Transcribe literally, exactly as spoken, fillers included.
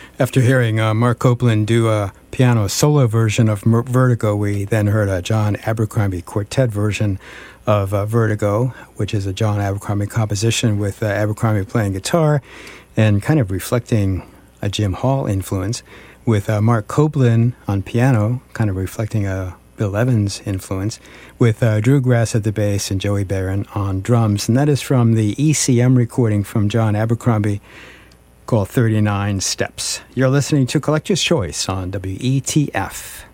After hearing uh, Mark Copeland do a piano solo version of Mer- Vertigo, we then heard a John Abercrombie quartet version of uh, Vertigo, which is a John Abercrombie composition with uh, Abercrombie playing guitar and kind of reflecting a Jim Hall influence, with uh, Mark Copeland on piano, kind of reflecting a Bill Evans influence, with uh, Drew Grass at the bass and Joey Barron on drums. And that is from the E C M recording from John Abercrombie called thirty-nine Steps. You're listening to Collector's Choice on W E T F.